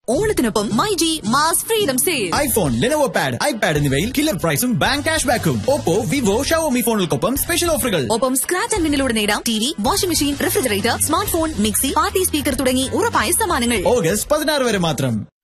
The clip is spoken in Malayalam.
ഓണത്തിനൊപ്പം myG mass freedom sale. IPhone, Lenovo pad, iPad എന്നിവയിൽ കില്ലർ പ്രൈസും ബാങ്ക് ക്യാഷ് ബാക്കും. ഓപ്പോ, വിവോ, ഷവോമി ഫോണുകൾക്കൊപ്പം സ്പെഷ്യൽ ഓഫറുകൾ. ഒപ്പം സ്ക്രാച്ച് ആൻഡ് വിന്നിലൂടെ നേടാം TV, washing machine, refrigerator, smart phone, mixie, party speaker തുടങ്ങി ഉറപ്പായ സമ്മാനങ്ങൾ. ഓഗസ്റ്റ് 16 വരെ മാത്രം.